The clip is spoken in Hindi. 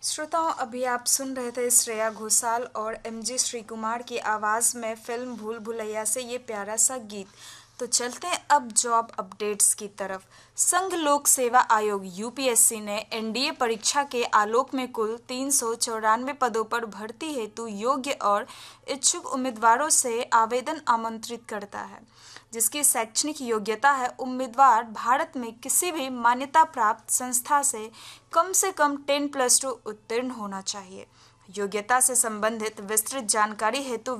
श्रोताओं, अभी आप सुन रहे थे श्रेया घोषाल और एमजी श्रीकुमार की आवाज़ में फिल्म भूल भुलैया से ये प्यारा सा गीत। तो चलते हैं अब जॉब अपडेट्स की तरफ। संघ लोक सेवा आयोग यूपीएससी ने एनडीए परीक्षा के आलोक में कुल 394 पदों पर भर्ती हेतु योग्य और इच्छुक उम्मीदवारों से आवेदन आमंत्रित करता है, जिसकी शैक्षणिक योग्यता है उम्मीदवार भारत में किसी भी मान्यता प्राप्त संस्था से कम 10+2 उत्तीर्ण होना चाहिए। योग्यता से संबंधित विस्तृत जानकारी हेतु